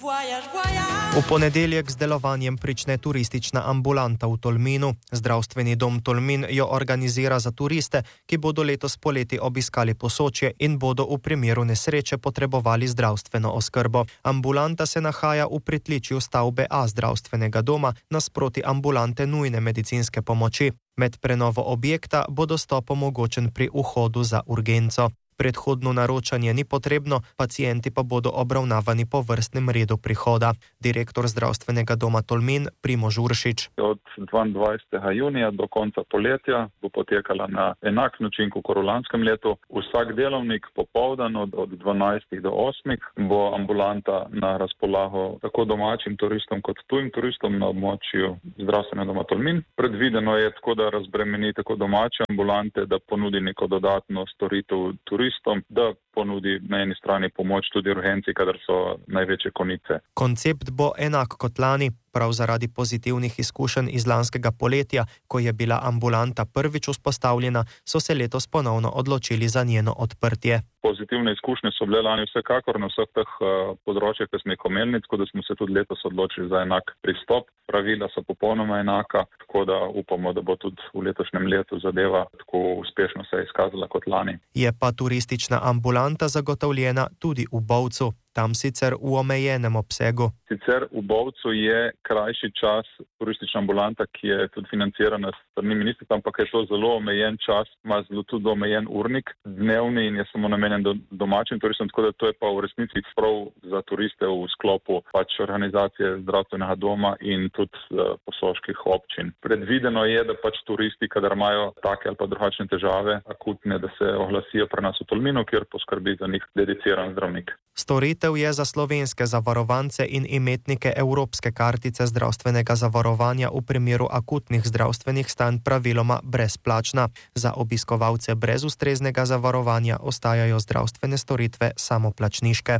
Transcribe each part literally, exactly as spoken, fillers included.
V ponedeljek z delovanjem prične turistična ambulanta v Tolminu. Zdravstveni dom Tolmin jo organizira za turiste, ki bodo letos poleti obiskali Posočje in bodo v primeru nesreče potrebovali zdravstveno oskrbo. Ambulanta se nahaja v pritličju stavbe A zdravstvenega doma nasproti ambulante nujne medicinske pomoči. Med prenovo objekta bo dostop omogočen pri vhodu za urgenco. Predhodno naročanje ni potrebno, pacienti pa bodo obravnavani po vrstnem redu prihoda. Direktor zdravstvenega doma Tolmin Primož Uršič. Od dvaindvajsetega junija do konca poletja bo potekala na enak način kot v lanskem letu. Vsak delovnik popoldan od, od dvanajstih do osmih bo ambulanta na razpolago tako domačim turistom kot tujim turistom na območju zdravstvenega doma Tolmin. Predvideno je tako, da razbremeni tako domače ambulante, da ponudi neko dodatno storitev turistom, da ponudi na eni strani pomoč tudi urgenci, kadar so največje konice. Koncept bo enak kot lani. Prav zaradi pozitivnih izkušenj iz lanskega poletja, ko je bila ambulanta prvič vzpostavljena, so se letos ponovno odločili za njeno odprtje. Pozitivne izkušnje so bile lani vsekakor na vseh teh uh, področjih, ki smo jih omenili, tako da smo se tudi letos odločili za enak pristop. Pravila so popolnoma enaka, tako da upamo, da bo tudi v letošnjem letu zadeva tako uspešno se izkazala kot lani. Je pa turistična ambulanta zagotovljena tudi v Bovcu. Tam sicer v omejenem obsegu. Sicer v Bovcu je krajši čas turistična ambulanta, ki je tudi financirana s strani ministrstva, ampak je to zelo omejen čas, ima zelo tudi omejen urnik dnevni in je samo namenjen do domačim turistom, tako da to je pa v resnici prav za turiste v sklopu pač organizacije zdravstvenega doma in tudi uh, posoških občin. Predvideno je, da pač turisti, kadar imajo take ali pa drugačne težave, akutne, da se oglasijo pri nas v Tolminu, kjer poskrbi za njih dediciran zdravnik. Storitev je za slovenske zavarovance in imetnike evropske kartice zdravstvenega zavarovanja v primeru akutnih zdravstvenih stanj praviloma brezplačna. Za obiskovalce brez ustreznega zavarovanja ostajajo zdravstvene storitve samoplačniške.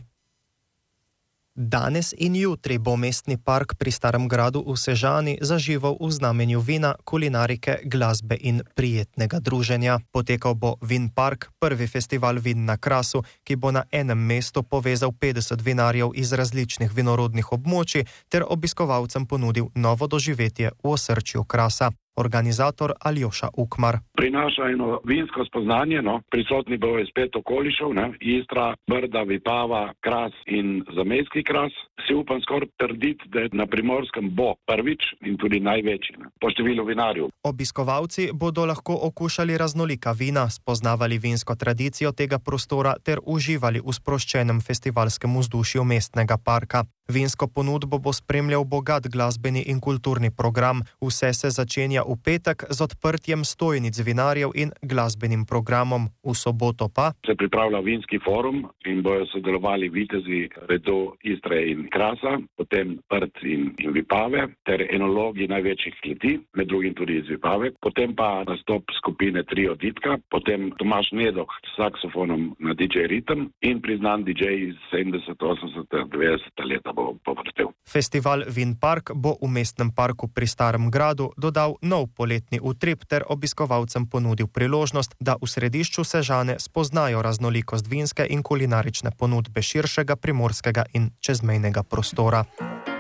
Danes in jutri bo mestni park pri Starem gradu v Sežani zaživel v znamenju vina, kulinarike, glasbe in prijetnega druženja. Potekal bo Vin Park, prvi festival vin na Krasu, ki bo na enem mestu povezal petdeset vinarjev iz različnih vinorodnih območij ter obiskovalcem ponudil novo doživetje v osrčju Krasa. Organizator Aljoša Ukmar. Prinaša eno vinsko spoznanje, no, prisotni bo je spet okolišev, ne, Istra, Brda, Vipava, Kras in zamejski Kras. Si upam skoraj trditi, da na Primorskem bo prvič in tudi največji, ne, po številu vinarjev. Obiskovalci bodo lahko okušali raznolika vina, spoznavali vinsko tradicijo tega prostora ter uživali v sproščenem festivalskem vzdušju mestnega parka. Vinsko ponudbo bo spremljal bogat glasbeni in kulturni program. Vse se začenja v petek z odprtjem stojnic vinarjev in glasbenim programom. V soboto pa se pripravlja vinski forum in bojo sodelovali vitezi redu Istre in Krasa, potem Prt in, in Vipave ter enologi največjih kleti, med drugim tudi iz Vipave. Potem pa nastop skupine Trio Ditka, potem Tomaž Nedok s saksofonom na D J Ritem in priznan D J iz sedemdesetih, osemdesetih, devetdesetih leta bo povrtel. Festival Vin Park bo v mestnem parku pri Starem gradu dodal nov poletni utrip ter obiskovalcem ponudil priložnost, da v središču Sežane spoznajo raznolikost vinske in kulinarične ponudbe širšega primorskega in čezmejnega prostora.